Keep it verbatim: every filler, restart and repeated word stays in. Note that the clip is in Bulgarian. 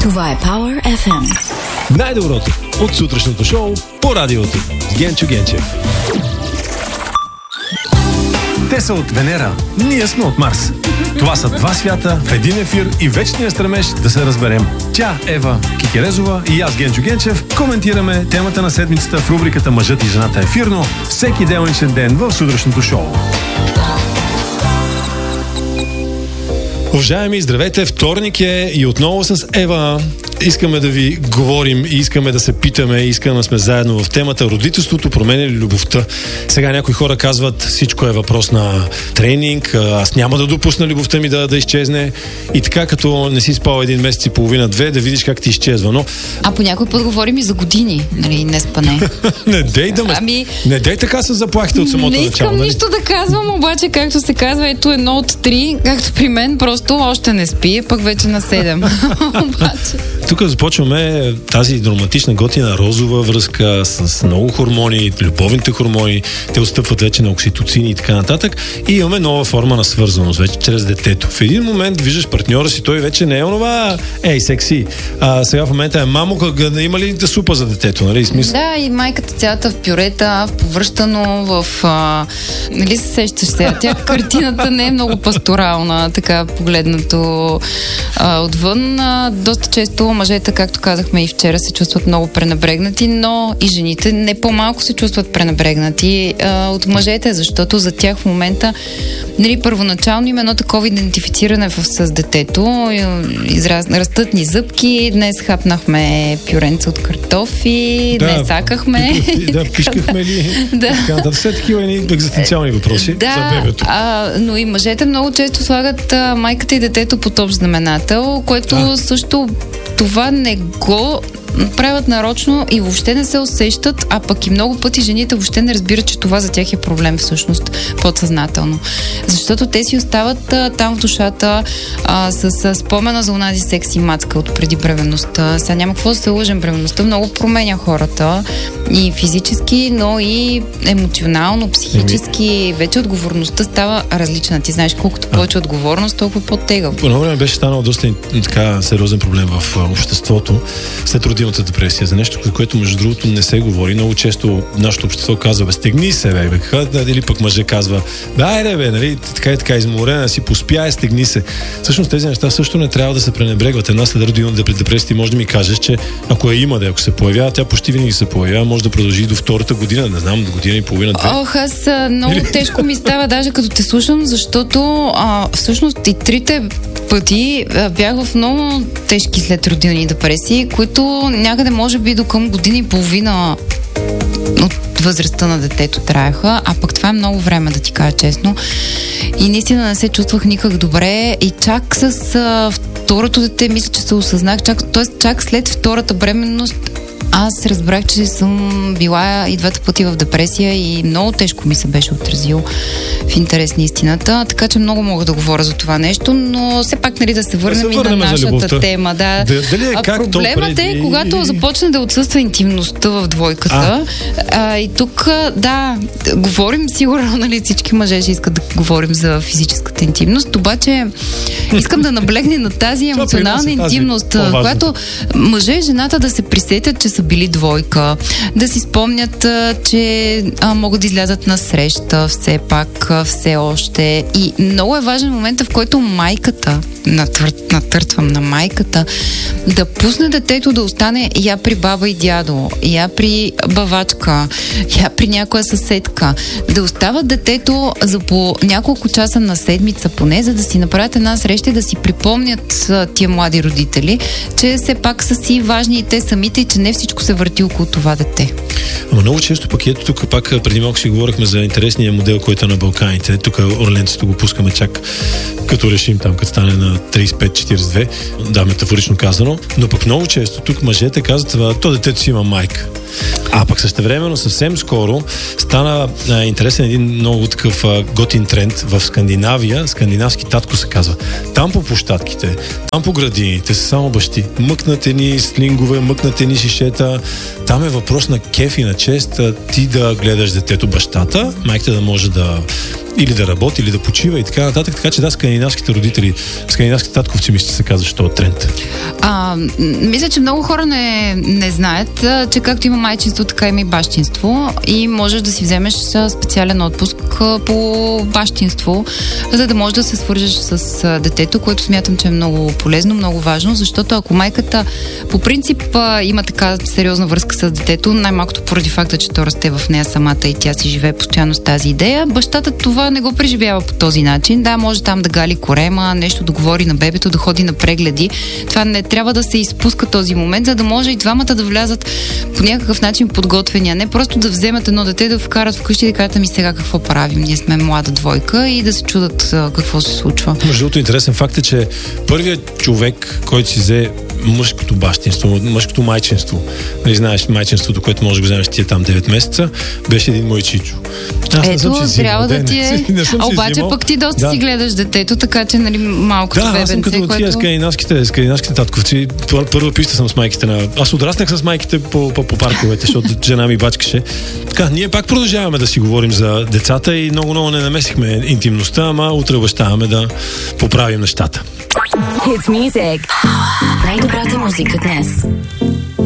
Това е Power еф ем. Най-доброто от сутрешното шоу по радиото с Генчо Генчев. Те са от Венера, ние сме от Марс. Това са два свята в един ефир и вечният стремеж да се разберем. Тя, Ева Кикерезова, и аз, Генчо Генчев, коментираме темата на седмицата в рубриката Мъжът и жената ефирно всеки делничен ден в сутрешното шоу. Уважаеми, здравейте! Вторник е и отново с Ева искаме да ви говорим и искаме да се питаме, искаме да сме заедно в темата родителството променя ли любовта. Сега някои хора казват, всичко е въпрос на тренинг, аз няма да допусна любовта ми да, да изчезне и така като не си спал един месец и половина-две, да видиш как ти изчезва. Но... А по някой път говорим и за години, нали, не спане. не дей да ме... Ами... Не дей така с заплахите от самото начало. Не искам начало, нищо нали? да казвам, обаче както се казва, ето едно от три, както при мен, просто още не спи, пък вече на седем. обаче... Тук започваме тази драматична готина розова връзка с много хормони, любовните хормони, те отстъпват вече на окситоцини и така нататък и имаме нова форма на свързаност, вече чрез детето. В един момент виждаш партньора си, той вече не е онова, ей, секси, а сега в момента е мамо, как, има ли да супа за детето, нали? Смисъл? Да, и майката цялата в пюрета, в повръщано, в... А, нали се сещаш сега? Тя картината не е много пасторална, така погледнато а, отвън. А, доста често мъжете, както казахме и вчера, се чувстват много пренебрегнати, но и жените не по-малко се чувстват пренебрегнати а, от мъжете, защото за тях в момента, нали, първоначално има едно такова идентифициране в, с детето. Израз, растат ни зъбки, днес хапнахме пюренца от картофи, да, днес сакахме. Да, пишкахме ли? Да. Да, все такива едни екзистенциални въпроси да, за бебето. А, но и мъжете много често слагат а, майката и детето под общ знаменател, което а. също това не го правят нарочно и въобще не се усещат, а пък и много пъти жените въобще не разбират, че това за тях е проблем всъщност подсъзнателно. Защото те си остават а, там в душата а, с, с спомена за онази секси мацка от преди бременността. Сега няма какво да се лъжем, бременността много променя хората и физически, но и емоционално, психически. Вече отговорността става различна. Ти знаеш, колкото повече отговорност, толкова по-тегъл. По едно време беше станал доста така сериозен проблем в обществото след родилната депресия, за нещо, за което между другото не се говори. Много често нашето общество казва, бе, стегни се, бе, бе, или пък мъже казва, дай, бе, нали, така и така изморена си, поспя, стегни се. Всъщност тези неща също не трябва да се пренебрегват. Една след родилната депресия може да ми кажеш, че ако я има, да, ако се появява, тя почти винаги се появява, може да продължи до втората година, не знам, до година и половина, две. Ох, аз много тежко ми става, даже като те слушам, защото а, всъщност и трите пъти а, бях в много тежки след родилни депресии, които някъде може би до към година и половина от възрастта на детето траеха, а пък това е много време, да ти кажа честно. И наистина не се чувствах никак добре и чак с а, второто дете, мисля, че се осъзнах, чак, т.е. чак след втората бременност аз разбрах, че съм била и двата пъти в депресия и много тежко ми се беше отразил в интерес на истината, така че много мога да говоря за това нещо, но все пак, нали, да се върнем, да се върнем и на нашата тема. Да. Дали е как проблемът преди... е, когато започне да отсъства интимността в двойката. А. А, и тук, да, говорим сигурно, нали, всички мъже ще искат да говорим за физическата интимност, обаче искам да наблегне на тази емоционална интимност, която мъже и жената да се присетят, че са били двойка, да си спомнят, а, че а, могат да излязат на среща все пак, а, все още. И много е важен момента, в който майката, натър, натъртвам на майката, да пусне детето да остане я при баба и дядо, я при бавачка, я при някоя съседка. Да остава детето за по няколко часа на седмица поне, за да си направят една среща и да си припомнят а, тия млади родители, че все пак са си важни и те самите и че не всичко се върти около това дете. Ама много често пък ето тук пак преди малко си говорихме за интересния модел, който е на Балканите. Тук орленцето го пускаме чак като решим там, като стане на трийсет и пет четирийсет и две, да, метафорично казано. Но пък много често тук мъжете казват, то детето си има майка. А пък същевременно съвсем скоро стана а, интересен един много такъв а, готин тренд в Скандинавия. Скандинавски татко се казва. Там по площадките, там по градините са само бащи. Мъкнате ни слингове, мъкнате ни шишета. Там е въпрос на кеф и на чест а, ти да гледаш детето бащата, майката да може да или да работи, или да почива и така нататък. Така че да, скандинавските родители, скандинавските татковци, мисля, се казва, че това е тренд. А, мисля, че много хора не, не знаят, че както има майчинство, така има и бащинство и можеш да си вземеш специален отпуск по бащинство, за да можеш да се свържеш с детето, което смятам, че е много полезно, много важно, защото ако майката по принцип има така сериозна връзка с детето, най-малкото поради факта, че то расте в нея самата и тя си живее постоянно с тази идея, бащата това не го преживява по този начин. Да, може там да гали корема, нещо да говори на бебето, да ходи на прегледи. Това не трябва да се изпуска този момент, за да може и двамата да влязат по някакъв начин подготвени, а не просто да вземат едно дете, да вкарат вкъщи и да кажат, ми сега какво правим, ние сме млада двойка и да се чудат а, какво се случва. Между другото, интересен факт е, че първият човек, който си взе мъжкото бащинство, мъжкото майчинство, нали знаеш майчинството, което може да го вземеш тия там девет месеца, беше един мой чичо. Аз Ето, трябва да ти е. А обаче взимал. Пък ти доста да. си гледаш детето, така че нали малкото да, бебенце, аз съм като което... тия скандинавските, скандинавските татковци. Първа пища съм с майките на... Аз отраснах с майките по, по, по парковете, защото жена ми бачкаше. Така, ние пак продължаваме да си говорим за децата и много-много не намесихме интимността, ама утре обещаваме да поправим нещата. Hits Music. Най-добрата музика днес.